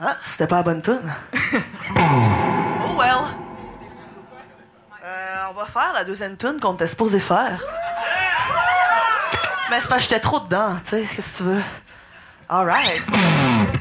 Ah, c'était pas la bonne tune. Oh well. On va faire la deuxième tune qu'on était supposé faire. Mais c'est parce que j'étais trop dedans, tu sais, qu'est-ce que tu veux? All right.